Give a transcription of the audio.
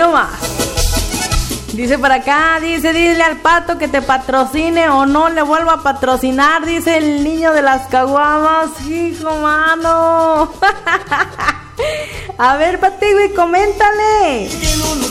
nomás. Dice por acá, dile al Pato que te patrocine o no le vuelva a patrocinar, dice el niño de las caguamas. Hijo, mano. A ver, Pati, güey, coméntale.